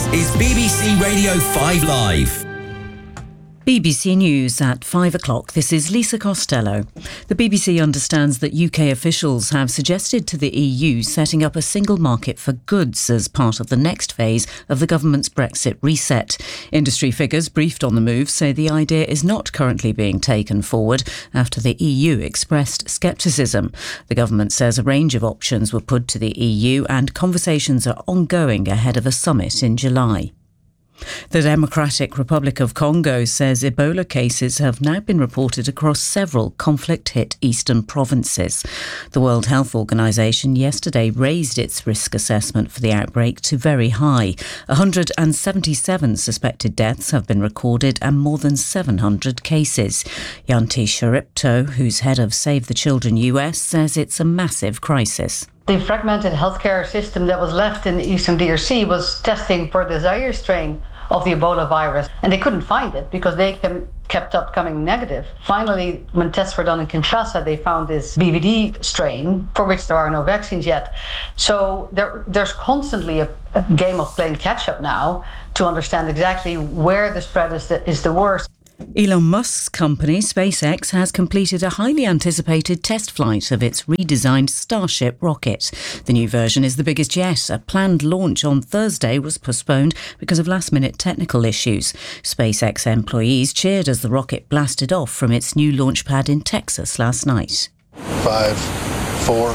is BBC Radio 5 Live. BBC News at 5 o'clock. This is Lisa Costello. The BBC understands that UK officials have suggested to the EU setting up a single market for goods as part of the next phase of the government's Brexit reset. Industry figures briefed on the move say the idea is not currently being taken forward after the EU expressed scepticism. The government says a range of options were put to the EU and conversations are ongoing ahead of a summit in July. The Democratic Republic of Congo says Ebola cases have now been reported across several conflict-hit eastern provinces. The World Health Organization yesterday raised its risk assessment for the outbreak to very high. 177 suspected deaths have been recorded and more than 700 cases. Yanti Sharipto, who's head of Save the Children US, says it's a massive crisis. The fragmented healthcare system that was left in the eastern DRC was testing for the Zaire strain of the Ebola virus, and they couldn't find it because they kept up coming negative. Finally, when tests were done in Kinshasa, they found this BVD strain for which there are no vaccines yet. So there's constantly a game of playing catch-up now to understand exactly where the spread is the worst. Elon Musk's company, SpaceX, has completed a highly anticipated test flight of its redesigned Starship rocket. The new version is the biggest yet. A planned launch on Thursday was postponed because of last-minute technical issues. SpaceX employees cheered as the rocket blasted off from its new launch pad in Texas last night. 5, 4,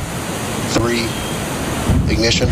3, ignition.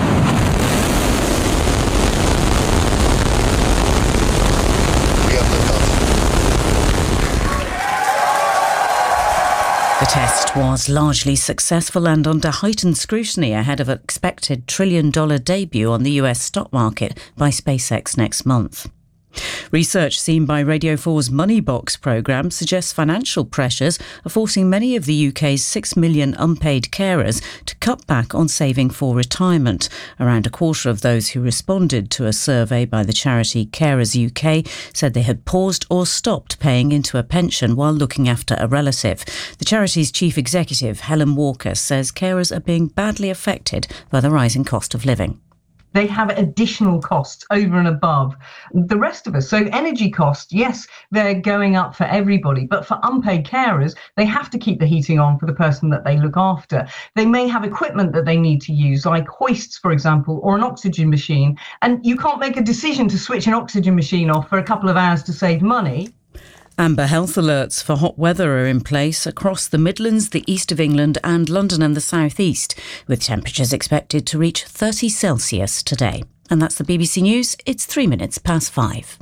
The test was largely successful and under heightened scrutiny ahead of an expected $1 trillion debut on the US stock market by SpaceX next month. Research seen by Radio 4's Money Box programme suggests financial pressures are forcing many of the UK's 6 million unpaid carers to cut back on saving for retirement. Around a quarter of those who responded to a survey by the charity Carers UK said they had paused or stopped paying into a pension while looking after a relative. The charity's chief executive, Helen Walker, says carers are being badly affected by the rising cost of living. They have additional costs over and above the rest of us. So energy costs, yes, they're going up for everybody, but for unpaid carers, they have to keep the heating on for the person that they look after. They may have equipment that they need to use, like hoists, for example, or an oxygen machine, and you can't make a decision to switch an oxygen machine off for a couple of hours to save money. Amber health alerts for hot weather are in place across the Midlands, the east of England and London and the south east, with temperatures expected to reach 30 Celsius today. And that's the BBC News. It's 3 minutes past 5.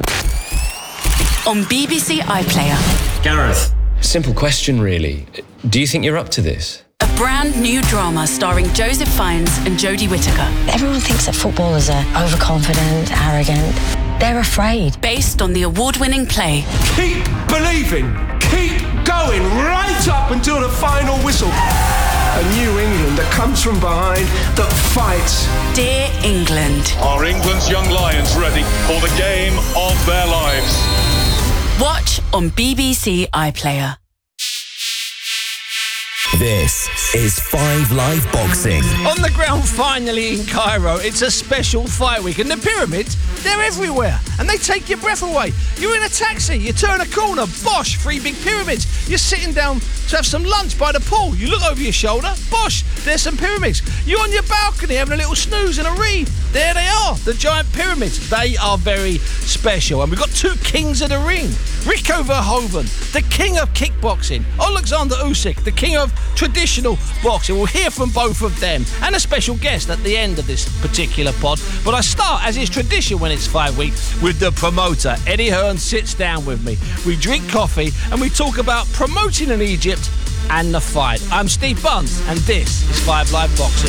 On BBC iPlayer. Gareth. Simple question, really. Do you think you're up to this? A brand new drama starring Joseph Fiennes and Jodie Whittaker. Everyone thinks that footballers are overconfident, arrogant. They're afraid. Based on the award-winning play. Keep believing. Keep going right up until the final whistle. A New England that comes from behind, that fights. Dear England. Are England's young lions ready for the game of their lives? Watch on BBC iPlayer. This is 5 Live Boxing. On the ground finally in Cairo, it's a special fight week. And the pyramids, they're everywhere. And they take your breath away. You're in a taxi, you turn a corner, bosh, 3 big pyramids. You're sitting down to have some lunch by the pool. You look over your shoulder, bosh, there's some pyramids. You're on your balcony having a little snooze and a read. There they are, the giant pyramids. They are very special. And we've got 2 kings of the ring. Rico Verhoeven, the king of kickboxing. Alexander Usyk, the king of traditional boxing. We'll hear from both of them and a special guest at the end of this particular pod. But I start, as is tradition when it's 5 week, with the promoter. Eddie Hearn sits down with me. We drink coffee and we talk about promoting in Egypt and the fight. I'm Steve Bunce and this is 5 Live Boxing.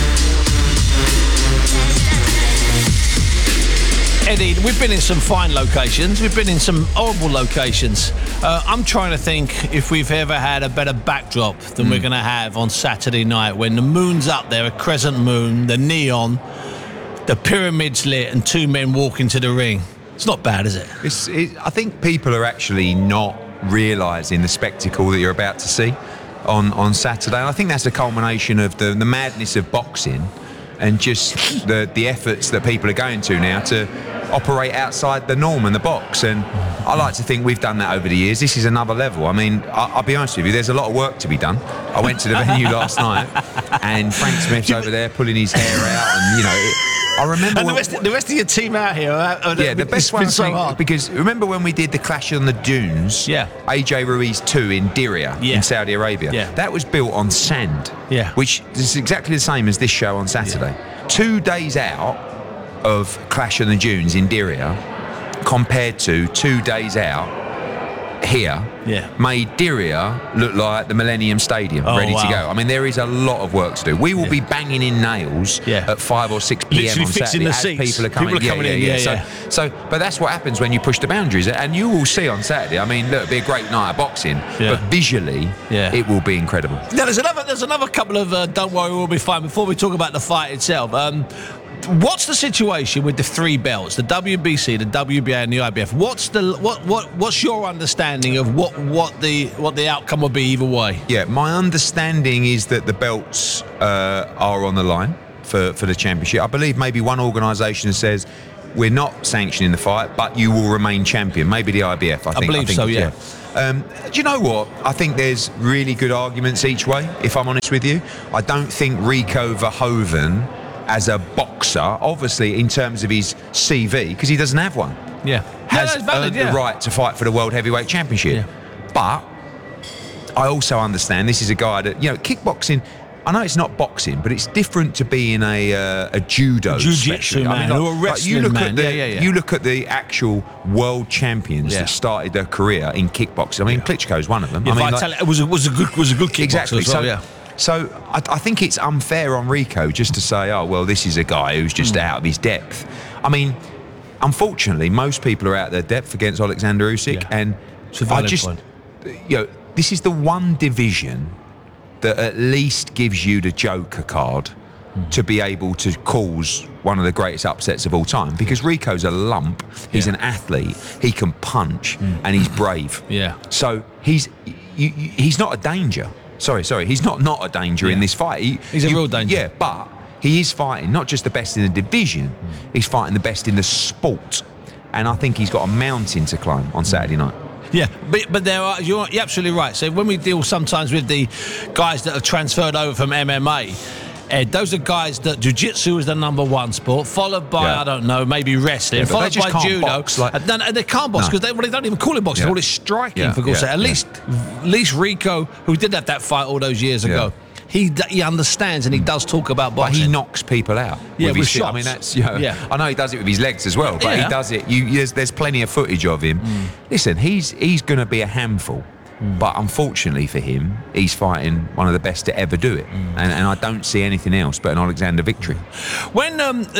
Eddie, we've been in some fine locations. We've been in some horrible locations. I'm trying to think if we've ever had a better backdrop than we're going to have on Saturday night when the moon's up there, a crescent moon, the neon, the pyramids lit and 2 men walk into the ring. It's not bad, is it? I think people are actually not realising the spectacle that you're about to see on Saturday. And I think that's a culmination of the madness of boxing and just the efforts that people are going to now to operate outside the norm and the box. And I like to think we've done that over the years. This is another level. I mean, I'll be honest with you, there's a lot of work to be done. I went to the venue last night, and Frank Smith's over there pulling his hair out, and, you know, I remember... And the rest of your team out here... the best one, so hard. Because remember when we did the Clash on the Dunes? Yeah. AJ Ruiz 2 in Diriyah in Saudi Arabia. Yeah. That was built on sand. Yeah. Which is exactly the same as this show on Saturday. 2 days out of Clash on the Dunes in Diriyah compared to 2 days out here made Diriyah look like the Millennium Stadium, ready to go. I mean, there is a lot of work to do. We will be banging in nails at 5 or 6 p.m. Literally on fixing Saturday the as seats. people are coming, in. So, but that's what happens when you push the boundaries, and you will see on Saturday. I mean, look, it'll be a great night of boxing, but visually, it will be incredible. Now, there's another couple of don't worry, we'll be fine. Before we talk about the fight itself, what's the situation with the 3 belts, the WBC, the WBA, and the IBF? What's your understanding of what the outcome will be either way? Yeah, my understanding is that the belts are on the line for the championship. I believe maybe one organisation says we're not sanctioning the fight, but you will remain champion. Maybe the IBF. I think so. Yeah. Do you know what? I think there's really good arguments each way. If I'm honest with you, I don't think Rico Verhoeven, as a boxer, obviously in terms of his CV, because he doesn't have one, has earned the right to fight for the World Heavyweight Championship. But I also understand this is a guy that, you know, kickboxing, I know it's not boxing, but it's different to being a judo jiu-jitsu man, or a wrestling man. You look at the actual world champions that started their career in kickboxing. I mean, Klitschko's one of them. I mean, it was a good kickboxer exactly. as well, So I think it's unfair on Rico just to say, oh, well, this is a guy who's just out of his depth. I mean, unfortunately, most people are out of their depth against Alexander Usyk. And I just, you know, this is the one division that at least gives you the Joker card to be able to cause one of the greatest upsets of all time. Because Rico's a lump, he's an athlete, he can punch, and he's brave. So he's not a danger. Sorry, he's not a danger in this fight. He's a real danger. Yeah, but he is fighting not just the best in the division, he's fighting the best in the sport. And I think he's got a mountain to climb on Saturday night. Yeah, but you're absolutely right. So when we deal sometimes with the guys that have transferred over from MMA, Ed, those are guys that jiu-jitsu is the number one sport, folled by, I don't know, maybe wrestling, followed by judo. Box, and they can't box because they don't even call it boxing. They call it striking, for God's sake. At least Rico, who did have that fight all those years ago, he understands and he does talk about boxing. But he knocks people out with his shots. I mean, that's, you know, I know he does it with his legs as well, but he does it. There's plenty of footage of him. Listen, he's going to be a handful. But unfortunately for him, he's fighting one of the best to ever do it, and I don't see anything else but an Alexander victory. When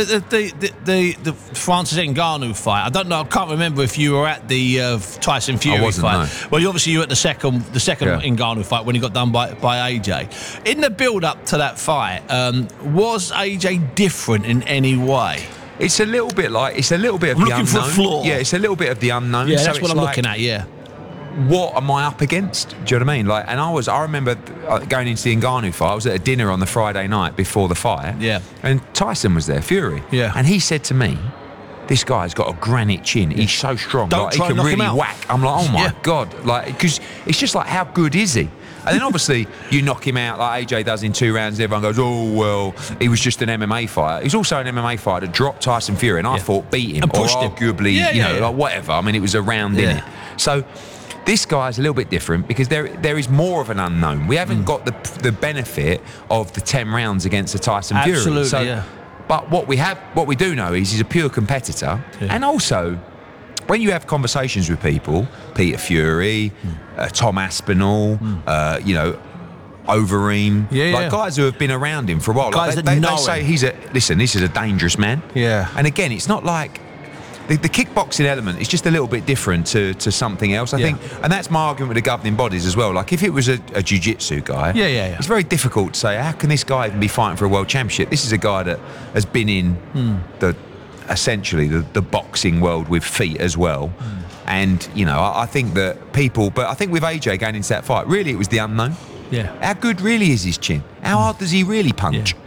the Francis Ngannou fight, I can't remember if you were at the Tyson Fury fight. No. Well, obviously you were at the second Ngannou fight when he got done by AJ. In the build-up to that fight, was AJ different in any way? It's a little bit of the unknown. Looking for a flaw. Yeah, it's a little bit of the unknown. Yeah, that's what I'm looking at. Yeah. What am I up against? Do you know what I mean? Like, and I remember going into the Ngannou fight. I was at a dinner on the Friday night before the fight. Yeah. And Tyson was there, Fury. Yeah. And he said to me, "This guy's got a granite chin. He's so strong. Don't try he can knock really him out." whack." I'm like, "Oh my God!" Like, because it's just like, how good is he? And then obviously you knock him out like AJ does in 2 rounds. Everyone goes, "Oh well, he was just an MMA fighter." He's also an MMA fighter that dropped Tyson Fury, and I thought beat him, and or pushed arguably, him. like whatever. I mean, it was a round in it. So this guy's a little bit different because there is more of an unknown. We haven't got the benefit of the 10 rounds against the Tyson Fury. Absolutely, so, but what we do know is he's a pure competitor, and also when you have conversations with people, Peter Fury, Tom Aspinall, Overeem, guys who have been around him for a while. Guys like that know they say him. this is a dangerous man. Yeah. And again, it's not like the kickboxing element is just a little bit different to something else, I think. And that's my argument with the governing bodies as well. Like, if it was a jiu-jitsu guy, it's very difficult to say, how can this guy even be fighting for a world championship? This is a guy that has been in essentially the boxing world with feet as well. And, you know, I think that but I think with AJ going into that fight, really it was the unknown. Yeah. How good really is his chin? How hard does he really punch?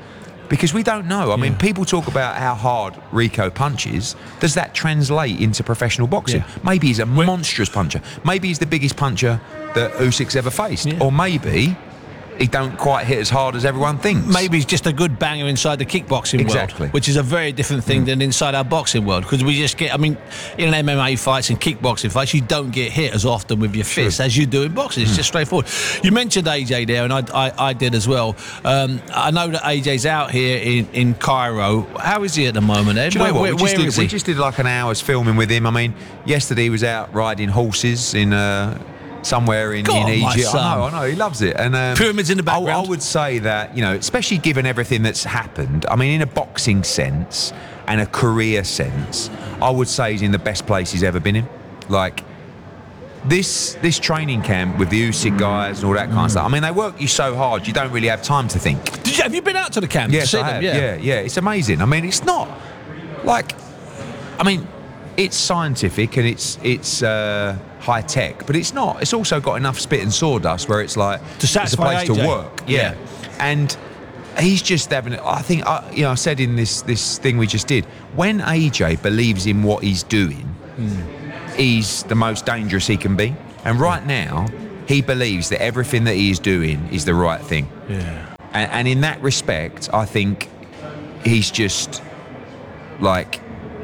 Because we don't know. I mean, people talk about how hard Rico punches. Does that translate into professional boxing? Yeah. Maybe he's a monstrous puncher. Maybe he's the biggest puncher that Usyk's ever faced. Or maybe he don't quite hit as hard as everyone thinks. Maybe he's just a good banger inside the kickboxing world, which is a very different thing than inside our boxing world, because we just get, I mean, in MMA fights and kickboxing fights, you don't get hit as often with your fists as you do in boxing. It's just straightforward. You mentioned AJ there, and I did as well. I know that AJ's out here in Cairo. How is he at the moment, Ed? Do you know what? Where we just did like an hour's filming with him. I mean, yesterday he was out riding horses in somewhere in Egypt. I know, he loves it. And pyramids in the background. I would say that, you know, especially given everything that's happened, I mean, in a boxing sense and a career sense, I would say he's in the best place he's ever been in. Like, this training camp with the Usyk guys and all that kind of stuff, I mean, they work you so hard, you don't really have time to think. Have you been out to the camp? Yes, I have. Yeah, it's amazing. I mean, it's not like, I mean, it's scientific and it's high tech, but it's not. It's also got enough spit and sawdust where it's like to satisfy it's a place AJ. to work. Yeah, and he's just having it. I think I said in this thing we just did, when AJ believes in what he's doing, he's the most dangerous he can be. And right now, he believes that everything that he is doing is the right thing. Yeah. And in that respect, I think he's just like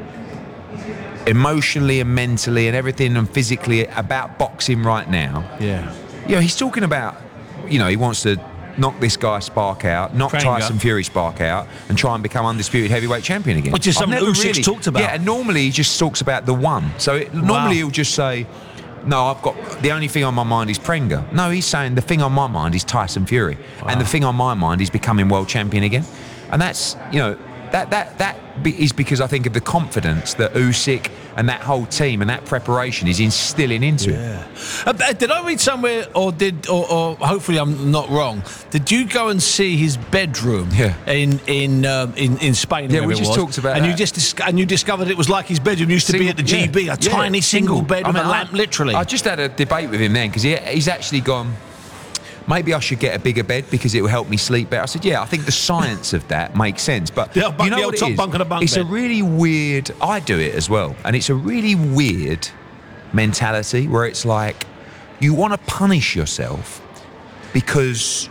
emotionally and mentally and everything and physically about boxing right now. Yeah. You know, he's talking about, you know, he wants to knock this guy Spark out, knock Tyson Fury Spark out, and try and become undisputed heavyweight champion again. Which is something Usyk's talked about. Yeah, and normally he just talks about the one. So normally he'll just say, no, I've got, the only thing on my mind is Prenga. No, he's saying the thing on my mind is Tyson Fury. Wow. And the thing on my mind is becoming world champion again. And that's, you know, that is because I think of the confidence that Usyk and that whole team and that preparation is instilling into him. Did I read somewhere, or hopefully I'm not wrong, did you go and see his bedroom in Spain? Yeah, we just talked about and that. you discovered it was like his bedroom used to be at the GB, a tiny single bed with a lamp, literally. I just had a debate with him then, because he's actually gone, maybe I should get a bigger bed because it will help me sleep better. I said, yeah, I think the science of that makes sense. But you know what it is? It's a really weird, I do it as well, and it's a really weird mentality where it's like you want to punish yourself because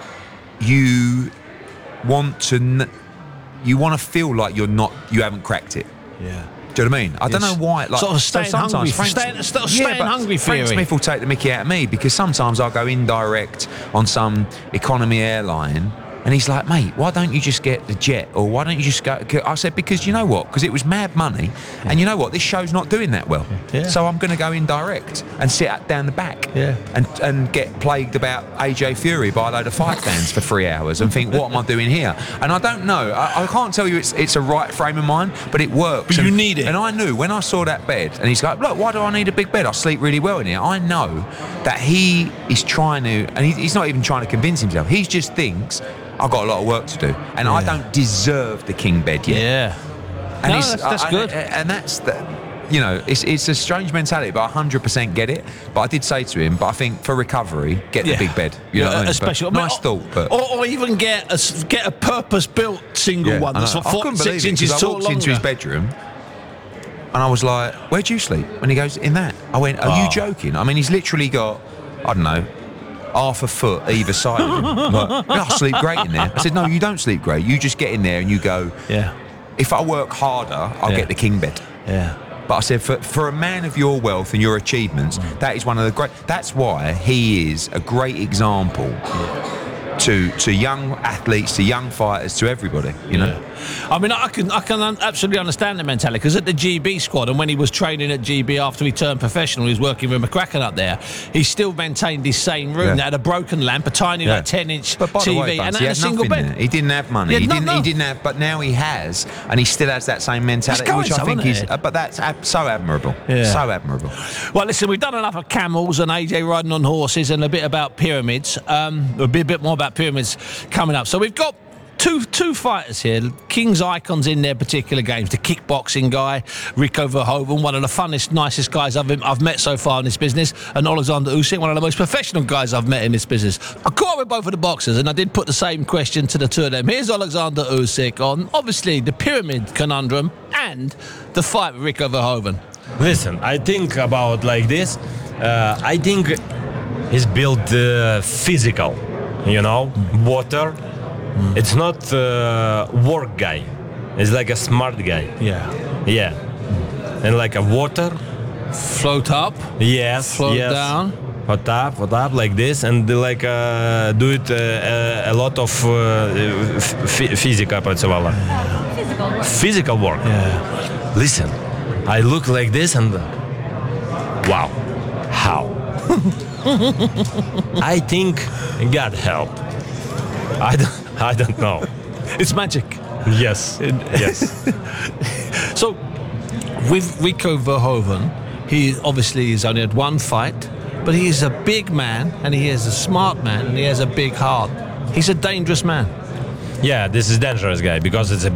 you want to feel like you haven't cracked it. Yeah. Do you know what I mean? I don't know why. Like, sort of staying hungry. Hungry Frank Smith will take the mickey out of me because sometimes I'll go indirect on some economy airline and he's like, mate, why don't you just get the jet, or why don't you just go? I said, because you know what? Because it was mad money, and you know what? This show's not doing that well. Yeah. So I'm going to go indirect and sit down the back and get plagued about AJ Fury by a load of fight fans for 3 hours and think, what am I doing here? And I don't know. I can't tell you it's a right frame of mind, but it works. But you need it. And I knew when I saw that bed, and he's like, look, why do I need a big bed? I sleep really well in here. I know that he is trying to, and he's not even trying to convince himself. He just thinks, I've got a lot of work to do, and I don't deserve the king bed yet. Yeah, and that's good. And that's the, you know, it's a strange mentality, but I 100% get it. But I did say to him, but I think for recovery, get the big bed. You know what I mean? Especially, nice thought, but or even get a purpose-built single one that's 6 inches tall. I walked into his bedroom. And I was like, where'd you sleep? And he goes, in that. I went, are you joking? I mean, he's literally got, I don't know, half a foot either side of him. Like, I sleep great in there. I said, no, you don't sleep great. You just get in there and you go, if I work harder, I'll get the king bed. Yeah. But I said, for a man of your wealth and your achievements, that is one of the great, that's why he is a great example to young athletes, to young fighters, to everybody, you know. I mean, I can absolutely understand the mentality, because at the GB squad, and when he was training at GB after he turned professional, he was working with McCracken up there, he still maintained his same room that had a broken lamp, a tiny like 10-inch TV, way, and a single bed. There. He didn't have money. He didn't have, but now he has, and he still has that same mentality, which I think is. But that's so admirable. So admirable. Well, listen, we've done enough of camels and AJ riding on horses, and a bit about pyramids. There'll be a bit more about pyramids coming up. So we've got two fighters here. King's icons in their particular games. The kickboxing guy, Rico Verhoeven, one of the funnest, nicest guys I've met so far in this business, and Alexander Usyk, one of the most professional guys I've met in this business. I caught up with both of the boxers, and I did put the same question to the two of them. Here's Alexander Usyk on, obviously, the pyramid conundrum and the fight with Rico Verhoeven. Listen, I think about like this. I think he's built physical, water. It's not work guy. It's like a smart guy. Yeah. And like a water. Float up. Yes. Float down. Float up like this, and like do it a lot of physical work. Yeah. Listen, I look like this and wow, how? I think God help. I don't know. It's magic. Yes. Yes. So, with Rico Verhoeven, he obviously has only had one fight, but he is a big man, and he is a smart man, and he has a big heart. He's a dangerous man. Yeah, this is dangerous guy because it's a